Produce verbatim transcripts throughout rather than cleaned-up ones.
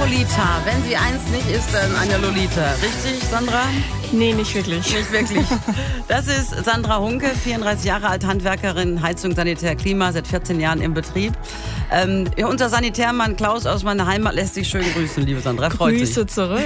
Lolita. Wenn sie eins nicht ist, dann eine Lolita. Richtig, Sandra? Nee, nicht wirklich. Nicht wirklich. Das ist Sandra Hunke, vierunddreißig Jahre alt, Handwerkerin, Heizung, Sanitär, Klima, seit vierzehn Jahren im Betrieb. Ähm, unser Sanitärmann Klaus aus meiner Heimat lässt dich schön grüßen, liebe Sandra. Freut Grüße sich. zurück.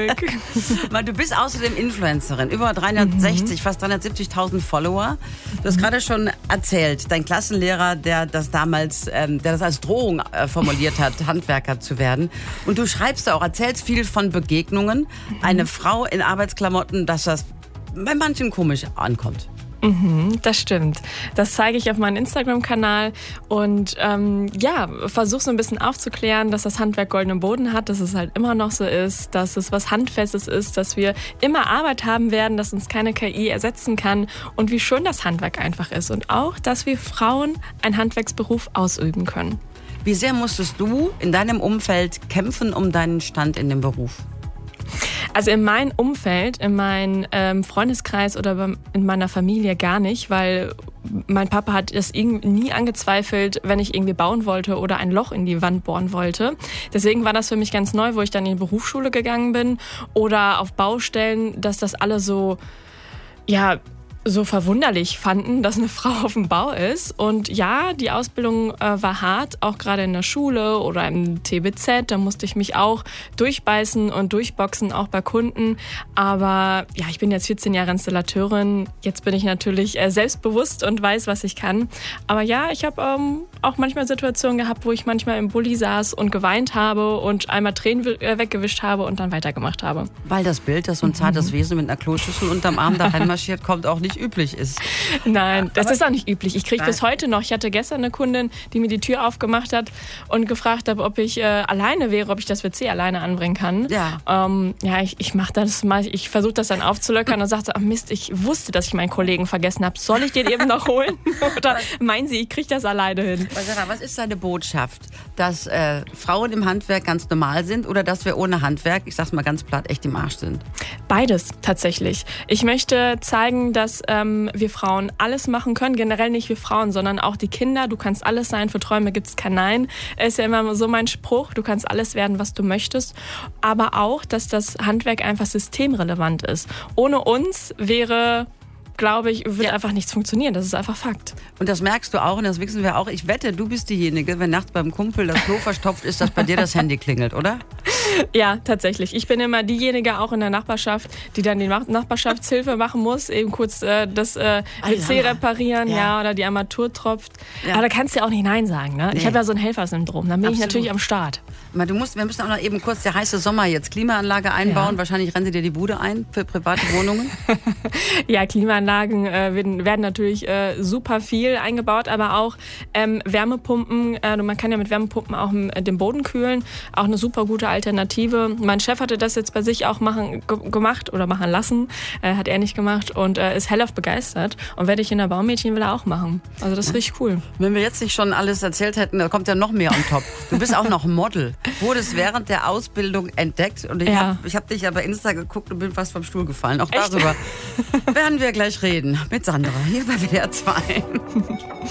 Du bist außerdem Influencerin, über dreihundertsechzig, mhm. fast dreihundertsiebzigtausend Follower. Du hast mhm. gerade schon erzählt, dein Klassenlehrer, der das damals, ähm, der das als Drohung äh, formuliert hat, Handwerker zu werden. Und du schreibst auch, erzählst viel von Begegnungen. Mhm. Eine Frau in Arbeitsklamotten, dass das bei manchen komisch ankommt. Mhm, das stimmt. Das zeige ich auf meinem Instagram-Kanal und ähm, ja, versuche so ein bisschen aufzuklären, dass das Handwerk goldenen Boden hat, dass es halt immer noch so ist, dass es was Handfestes ist, dass wir immer Arbeit haben werden, dass uns keine K I ersetzen kann und wie schön das Handwerk einfach ist und auch, dass wir Frauen einen Handwerksberuf ausüben können. Wie sehr musstest du in deinem Umfeld kämpfen um deinen Stand in dem Beruf? Also in meinem Umfeld, in meinem ähm, Freundeskreis oder in meiner Familie gar nicht, weil mein Papa hat es nie angezweifelt, wenn ich irgendwie bauen wollte oder ein Loch in die Wand bohren wollte. Deswegen war das für mich ganz neu, wo ich dann in die Berufsschule gegangen bin oder auf Baustellen, dass das alle so, ja, so verwunderlich fanden, dass eine Frau auf dem Bau ist. Und ja, die Ausbildung äh, war hart, auch gerade in der Schule oder im T B Z. Da musste ich mich auch durchbeißen und durchboxen, auch bei Kunden. Aber ja, ich bin jetzt vierzehn Jahre Installateurin. Jetzt bin ich natürlich äh, selbstbewusst und weiß, was ich kann. Aber ja, ich habe ähm, auch manchmal Situationen gehabt, wo ich manchmal im Bulli saß und geweint habe und einmal Tränen äh, weggewischt habe und dann weitergemacht habe. Weil das Bild, dass so ein zartes mhm. Wesen mit einer Kloschüssel unterm Arm da reinmarschiert, kommt auch nicht üblich ist. Nein, das Aber ist auch nicht üblich. Ich kriege bis heute noch, ich hatte gestern eine Kundin, die mir die Tür aufgemacht hat und gefragt hat, ob ich äh, alleine wäre, ob ich das W C alleine anbringen kann. Ja, ähm, ja ich, ich mache das mal, ich versuche das dann aufzulöckern und sagte, ach Mist, ich wusste, dass ich meinen Kollegen vergessen habe. Soll ich den eben noch holen? Oder meinen Sie, ich kriege das alleine hin? Was ist deine Botschaft? Dass äh, Frauen im Handwerk ganz normal sind oder dass wir ohne Handwerk, ich sag's mal ganz platt, echt im Arsch sind? Beides tatsächlich. Ich möchte zeigen, dass ähm, wir Frauen alles machen können. Generell nicht wir Frauen, sondern auch die Kinder. Du kannst alles sein. Für Träume gibt's kein Nein. Ist ja immer so mein Spruch. Du kannst alles werden, was du möchtest. Aber auch, dass das Handwerk einfach systemrelevant ist. Ohne uns wäre... glaube ich, wird ja. einfach nichts funktionieren. Das ist einfach Fakt. Und das merkst du auch und das wissen wir auch. Ich wette, du bist diejenige, wenn nachts beim Kumpel das Klo verstopft ist, dass bei dir das Handy klingelt, oder? Ja, tatsächlich. Ich bin immer diejenige, auch in der Nachbarschaft, die dann die Nachbarschaftshilfe machen muss, eben kurz äh, das äh, W C reparieren, ja. ja, oder die Armatur tropft. Ja. Aber da kannst du ja auch nicht Nein sagen, ne? Nee. Ich habe ja so ein Helfersyndrom. Da bin Absolut. ich natürlich am Start. Du musst, wir müssen auch noch eben kurz, der heiße Sommer jetzt, Klimaanlage einbauen. Ja. Wahrscheinlich rennen sie dir die Bude ein für private Wohnungen. Ja, Klimaanlagen äh, werden, werden natürlich äh, super viel eingebaut, aber auch ähm, Wärmepumpen. Äh, man kann ja mit Wärmepumpen auch äh, den Boden kühlen. Auch eine super gute Alternative. Mein Chef hatte das jetzt bei sich auch machen, ge- gemacht oder machen lassen. Äh, hat er nicht gemacht und äh, ist hellauf begeistert. Und werde ich in der Baumädchenvilla auch machen. Also das ist ja. richtig cool. Wenn wir jetzt nicht schon alles erzählt hätten, da kommt ja noch mehr on top. Du bist auch noch Model. Wurdest während der Ausbildung entdeckt und ich ja. habe hab dich ja bei Insta geguckt und bin fast vom Stuhl gefallen. Auch Echt? darüber werden wir gleich reden mit Sandra hier bei W D R zwei.